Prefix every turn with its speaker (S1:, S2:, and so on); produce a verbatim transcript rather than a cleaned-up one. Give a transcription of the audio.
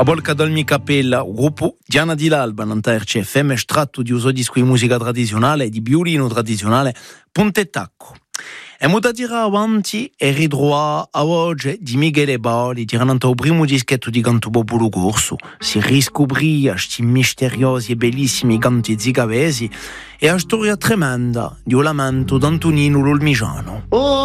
S1: A Bolca d'Olmi Capella, il gruppo Diana di l'Alba, nanta R C F M, estratto di uso disco di musica tradizionale e di violino tradizionale, Ponte Tacco. E mo da dire avanti e ridroa a oggi di Michele Bali, diranno il primo dischetto di canto popolo corso, si riscoprì a sti misteriosi e bellissimi canti zigavesi e a storia tremenda di un lamento d'Antonino l'Olmigiano. Oh!